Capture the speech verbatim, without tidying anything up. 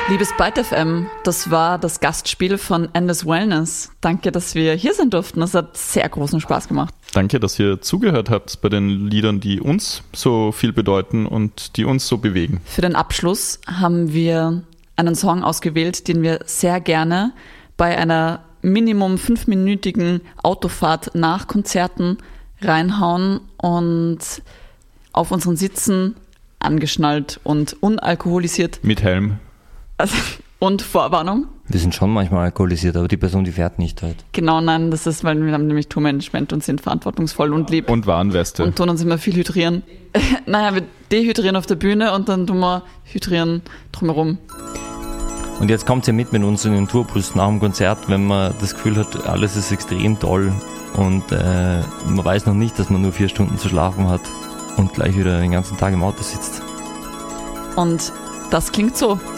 Liebes Byte F M, das war das Gastspiel von Endless Wellness. Danke, dass wir hier sein durften. Das hat sehr großen Spaß gemacht. Danke, dass ihr zugehört habt bei den Liedern, die uns so viel bedeuten und die uns so bewegen. Für den Abschluss haben wir einen Song ausgewählt, den wir sehr gerne bei einer Minimum fünfminütigen Autofahrt nach Konzerten reinhauen und auf unseren Sitzen angeschnallt und unalkoholisiert. Mit Helm. Also, und Vorwarnung. Wir sind schon manchmal alkoholisiert, aber die Person, die fährt nicht halt. Genau, nein, das ist, weil wir haben nämlich Tourmanagement und sind verantwortungsvoll und lieb. Und Warnweste. Und tun uns immer viel hydrieren. Naja, wir dehydrieren auf der Bühne und dann tun wir hydrieren drumherum. Und jetzt kommt ihr mit mit uns in den Tourbus nach dem Konzert, wenn man das Gefühl hat, alles ist extrem toll und äh, man weiß noch nicht, dass man nur vier Stunden zu schlafen hat und gleich wieder den ganzen Tag im Auto sitzt. Und das klingt so.